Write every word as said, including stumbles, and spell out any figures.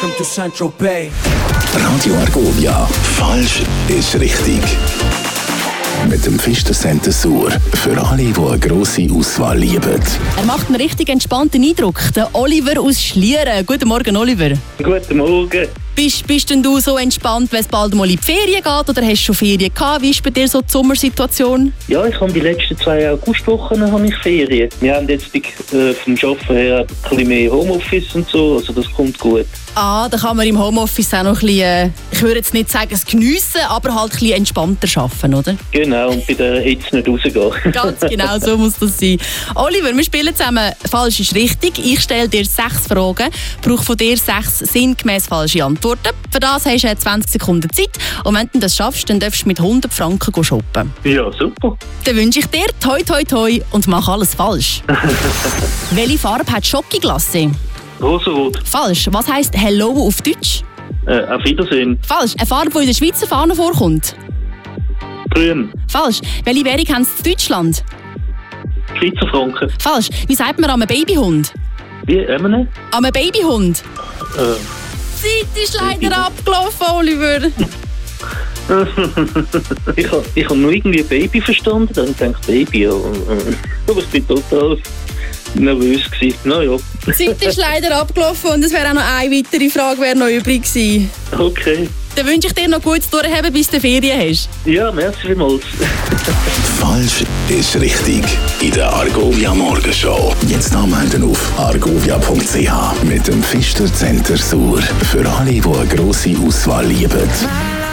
Welcome to Central Bay. Radio Argovia. Falsch ist richtig. Mit dem Fischcenter Sur. Für alle, die eine grosse Auswahl lieben. Er macht einen richtig entspannten Eindruck. Der Oliver aus Schlieren. Guten Morgen, Oliver. Guten Morgen. Bist, bist denn du so entspannt, wenn es bald mal in die Ferien geht? Oder hast du schon Ferien gehabt? Wie ist bei dir so die Sommersituation? Ja, ich habe die letzten zwei Augustwochen habe ich Ferien. Wir haben jetzt äh, vom Arbeiten her ein bisschen mehr Homeoffice und so, also das kommt gut. Ah, da kann man im Homeoffice auch noch ein bisschen, äh, ich würde jetzt nicht sagen, es geniessen, aber halt ein bisschen entspannter arbeiten, oder? Genau, und bei der Hitze nicht rausgehen. Ganz genau, so muss das sein. Oliver, wir spielen zusammen «Falsch ist richtig». Ich stelle dir sechs Fragen, brauche von dir sechs sinngemäß falsche Antworten. Für das hast du zwanzig Sekunden Zeit. Und wenn du das schaffst, dann darfst du mit hundert Franken shoppen. Ja, super. Dann wünsche ich dir toi toi toi und mach alles falsch. Welche Farbe hat Schokoglasse? Rosenrot. Falsch. Was heisst «Hello» auf Deutsch? Äh, auf Wiedersehen. Falsch. Eine Farbe, die in der Schweizer Fahne vorkommt? Grün. Falsch. Welche Währung haben sie in Deutschland? Schweizer Franken. Falsch. Wie sagt man an einem Babyhund? Wie, ähm, An einem Babyhund? Äh. Die Zeit ist leider abgelaufen, Oliver. ich habe ich hab nur irgendwie Baby verstanden, dann habe ich gedacht, Baby, ja. Aber ich bin total nervös gewesen. Naja. Die Zeit ist leider abgelaufen und es wäre auch noch eine weitere Frage wäre noch übrig gewesen. Okay. Dann wünsche ich dir noch gutes Durchhaben, bis du Ferien hast. Ja, merci vielmals. Falsch ist richtig. In der Argovia Morgenshow. Jetzt anmelden auf argovia punkt c h mit dem Fischcenter Sur. Für alle, die eine grosse Auswahl lieben.